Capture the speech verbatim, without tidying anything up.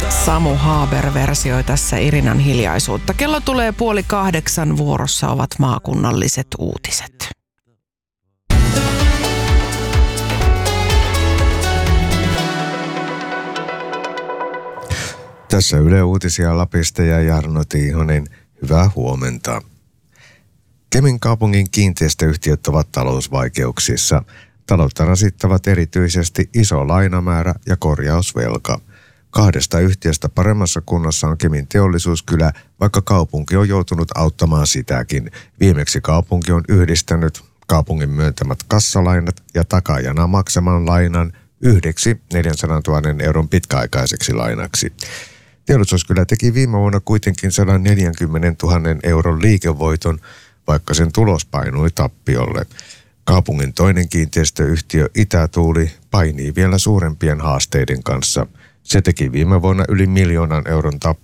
Samu Haber versioi tässä Irinan hiljaisuutta. Kello tulee puoli kahdeksan, vuorossa ovat maakunnalliset uutiset. Tässä Yle Uutisia Lapista ja Jarno Tiihonen. Hyvää huomenta. Kemin kaupungin kiinteistöyhtiöt ovat talousvaikeuksissa. Taloutta rasittavat erityisesti iso lainamäärä ja korjausvelka. Kahdesta yhtiöstä paremmassa kunnossa on Kemin Teollisuuskylä, vaikka kaupunki on joutunut auttamaan sitäkin. Viimeksi kaupunki on yhdistänyt kaupungin myöntämät kassalainat ja takaajana maksaman lainan yhdeksi neljänsadantuhannen euron pitkäaikaiseksi lainaksi. Teollisuuskylä teki viime vuonna kuitenkin sata neljäkymmentätuhatta euron liikevoiton, vaikka sen tulos painui tappiolle. Kaupungin toinen kiinteistöyhtiö Itätuuli painii vielä suurempien haasteiden kanssa. Se teki viime vuonna yli miljoonan euron